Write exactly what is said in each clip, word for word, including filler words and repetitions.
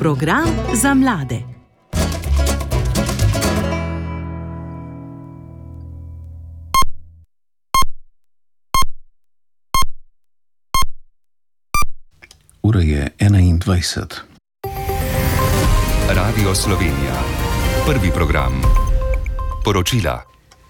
Program za mlade. Ura je enaindvajset. Radio Slovenija. Prvi program. Poročila.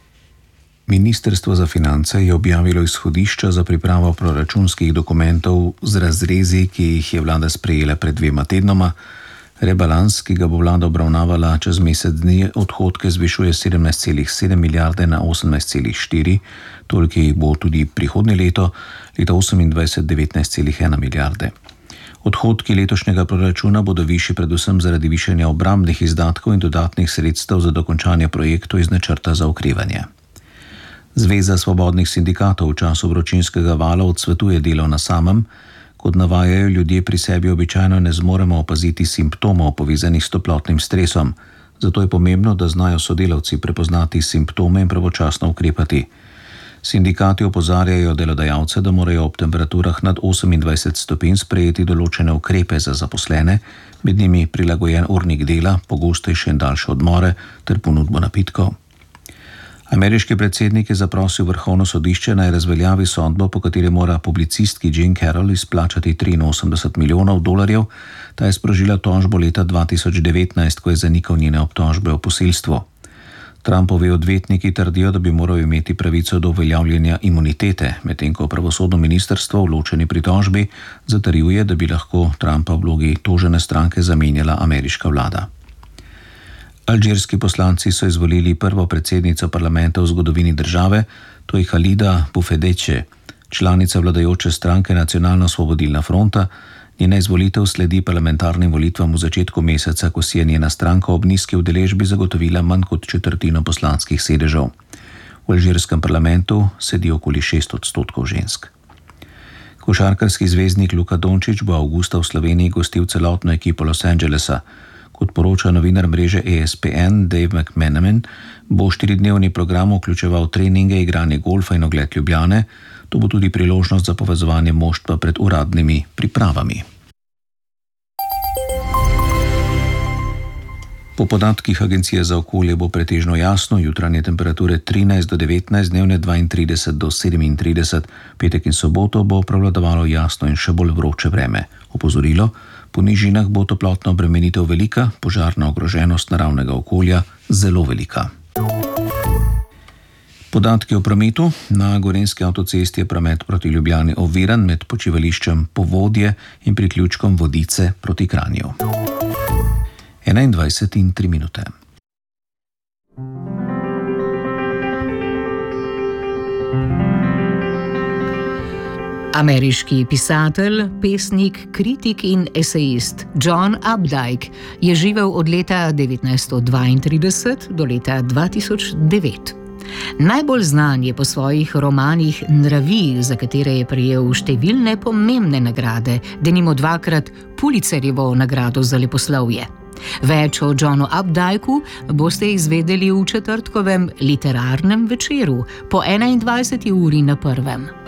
Ministrstvo za finance je objavilo izhodišča za pripravo proračunskih dokumentov z razrezi, ki jih je vlada sprejela pred dvema tednoma. Rebalans, ki ga bo vlada obravnavala čez mesec dni, odhodke zvišuje sedemnajst celih sedem milijarde na osemnajst celih štiri, toliko jih bo tudi prihodnje leto, leta osemindvajset devetnajst celih ena milijarde. Odhodki letošnjega proračuna bodo višji predvsem zaradi višanja obrambnih izdatkov in dodatnih sredstev za dokončanje projektov iz načrta za okrevanje. Zveza svobodnih sindikatov v času vročinskega vala odsvetuje delo na samem. Kot navajajo, ljudje pri sebi običajno ne zmoremo opaziti simptomov povezanih s toplotnim stresom, zato je pomembno, da znajo sodelavci prepoznati simptome in pravočasno ukrepati. Sindikati opozarjajo delodajalce, da morajo ob temperaturah nad osemindvajset stopinj sprejeti določene ukrepe za zaposlene, med njimi prilagojen urnik dela, pogostejše in daljše odmore ter ponudbo napitkov. Ameriški predsednik je zaprosil vrhovno sodišče naj razveljavi sodbo, po kateri mora publicistki Jean Carroll izplačati triinosemdeset milijonov dolarjev. Ta je sprožila tožbo leta dva tisoč devetnajst, ko je zanikal njene obtožbe o posilstvu. Trumpovi odvetniki trdijo, da bi moral imeti pravico do uveljavljanja imunitete, medtem ko pravosodno ministrstvo v ločeni pritožbi zatrjuje, da bi lahko Trumpa v vlogi tožene stranke zamenjala ameriška vlada. Alžirski poslanci so izvolili prvo predsednico parlamenta v zgodovini države, to je Halida Bufedeče, članica vladajoče stranke Nacionalno-osvobodilna fronta. Njena izvolitev sledi parlamentarnim volitvam v začetku meseca, ko si je njena stranka ob nizki udeležbi zagotovila manj kot četrtino poslanskih sedežev. V alžirskem parlamentu sedi okoli šest odstotkov žensk. Košarkarski zvezdnik Luka Dončić bo avgusta v Sloveniji gostil celotno ekipo Los Angelesa. Kot poroča novinar mreže E S P N Dave McManaman, bo štiridnevni program vključeval treninge, igranje golfa in ogled Ljubljane. To bo tudi priložnost za povezovanje moštva pred uradnimi pripravami. Po podatkih Agencije za okolje bo pretežno jasno, jutranje temperature trinajst do devetnajst, dnevne dvaintrideset do sedemintrideset, petek in soboto bo prevladovalo jasno in še bolj vroče vreme. Opozorilo: po nižinah bo toplotna obremenitev velika, požarna ogroženost naravnega okolja zelo velika. Podatki o prometu. Na Gorenjski avtocesti je promet proti Ljubljani oviran med počivališčem Povodje in priključkom Vodice proti Kranju. enaindvajset in tri minute. Ameriški pisatelj, pesnik, kritik in esejist John Updike je živel od leta devetnajststo dvaintrideset do leta dva tisoč devet. Najbolj znan je po svojih romanih Nravi, za katere je prejel številne pomembne nagrade, denimo dvakrat Pulitzerjevo nagrado za leposlovje. Več o Johnu Updikeu boste izvedeli v četrtkovem literarnem večeru po enaindvajseti uri na prvem.